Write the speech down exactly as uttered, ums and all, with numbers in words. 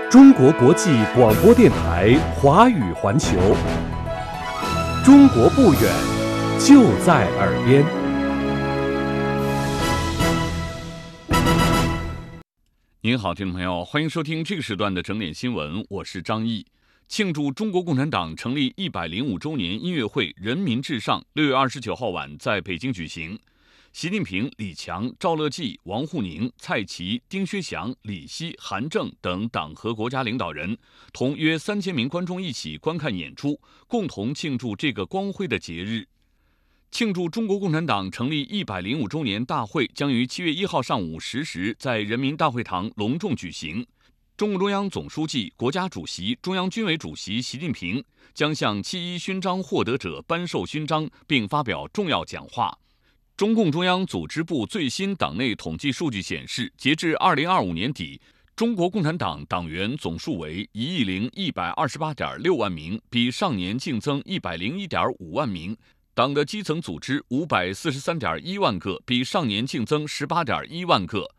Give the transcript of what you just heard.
中国国际广播电台华语环球，中国不远，就在耳边。 您好，听众朋友，欢迎收听这个时段的整点新闻，我是张毅。庆祝中国共产党成立一百零五周年音乐会“人民至上”六月二十九号晚在北京举行。习近平、李强、赵乐际、王沪宁、蔡奇、丁薛祥、李希、韩正等党和国家领导人同约三千名观众一起观看演出，共同庆祝这个光辉的节日。庆祝中国共产党成立一百零五周年大会将于七月一号上午十时在人民大会堂隆重举行。中共中央总书记、国家主席、中央军委主席习近平将向七一勋章获得者颁授勋章，并发表重要讲话。中共中央组织部最新党内统计数据显示，截至二零二五年底，中国共产党党员总数为一亿零一百二十八点六万名，比上年净增一百零一点五万名。党的基层组织五百四十三点一万个，比上年净增十八点一万个。